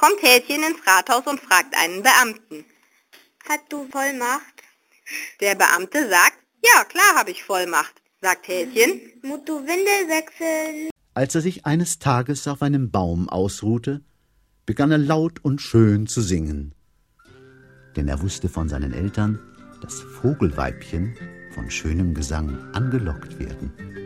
kommt Häschen ins Rathaus und fragt einen Beamten. Hast du Vollmacht? Der Beamte sagt, ja, klar habe ich Vollmacht. Sagt Häschen, Musst du Windel wechseln? Als er sich eines Tages auf einem Baum ausruhte, begann er laut und schön zu singen. Denn er wusste von seinen Eltern, dass Vogelweibchen von schönem Gesang angelockt werden.